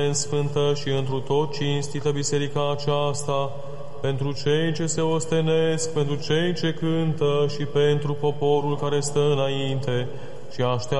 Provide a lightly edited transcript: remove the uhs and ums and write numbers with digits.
în sfântă și întru tot cinstită biserica aceasta, pentru cei ce se ostenesc, pentru cei ce cântă și pentru poporul care stă înainte și așteaptă